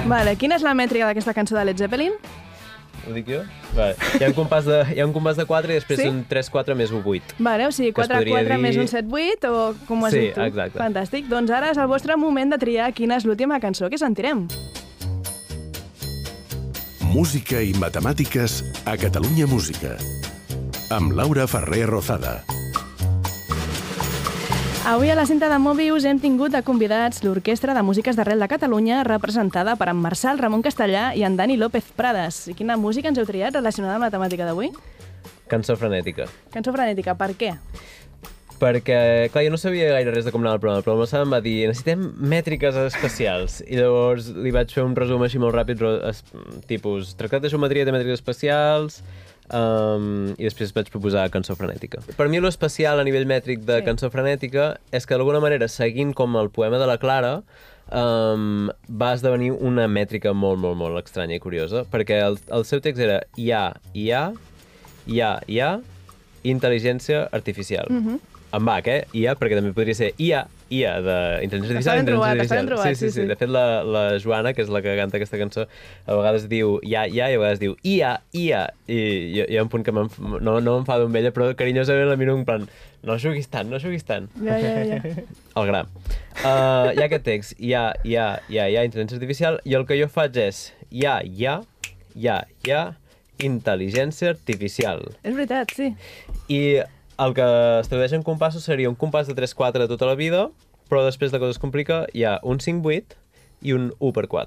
Vale, quina és la mètrica d'aquesta cançó de Led Zeppelin? Ho dic jo? Vale. Hi ha un compàs de 4 i després són 3-4 més 1-8. Vale, o sigui, 4-4 més un 7-8 o com ho has dit tu? Sí, exacte. Fantàstic. Doncs ara és el vostre moment de triar quina és l'última cançó que sentirem. Música i matemàtiques a Catalunya Música. Amb Laura Ferrer Rozada. Avui a la cinta de Mobius hem tingut de convidats l'Orquestra de Músiques d'Arrel de Catalunya, representada per en Marçal Ramon Castellà i en Dani López Prades. I quina música ens heu triat relacionada amb la temàtica d'avui? Cançó frenètica. Cançó frenètica, per què? Perquè, clar, jo no sabia gaire res de com anava el programa, però el Marçal em va dir necessitem mètriques especials. I llavors li vaig fer un resum així molt ràpid, tipus tractat de geometria de mètriques especials, i després vaig proposar cançó frenètica. Per mi l'especial a nivell mètric de cançó frenètica és que d'alguna manera, seguint com el poema de la Clara, va esdevenir una mètrica molt, molt, molt estranya i curiosa, perquè el seu text era intel·ligència artificial. En bac, IA, perquè també podria ser IA d'intel·ligència artificial. T'has trobat, sí. De fet, la Joana, que és la que canta aquesta cançó, a vegades diu i a vegades diu IA. I hi ha un punt que no m'enfado amb ella, però carinyosament la miro en plan, no juguis tant. Ja. El gra. Hi ha aquest text, IA, intel·ligència artificial, i el que jo faig és intel·ligència artificial. És veritat, sí. I el que es tradueix en compassos seria un compàs de 3-4 de tota la vida, però després la cosa es complica, hi ha un 5-8 i un 1/4.